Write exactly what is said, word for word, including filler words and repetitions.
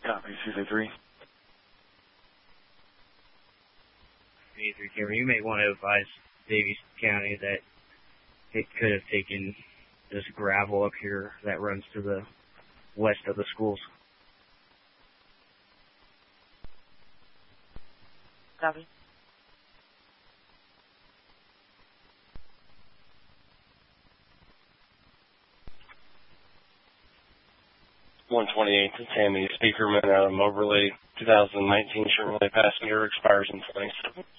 Copy, C J three. C J three Cameron, you may want to advise Davies County that it could have taken this gravel up here that runs to the west of the schools. Copy. one twenty-eight to Tammy, Speakerman out of Moberly, two thousand nineteen Chevrolet Passenger, expires in twenty-seven.